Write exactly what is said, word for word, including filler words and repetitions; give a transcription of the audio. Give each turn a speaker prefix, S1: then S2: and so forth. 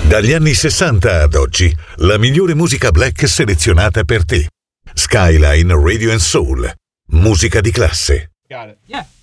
S1: Dagli anni sessanta ad oggi, la migliore musica black selezionata per te. Skyline Radio and Soul. Musica di classe.
S2: Got it. Yeah.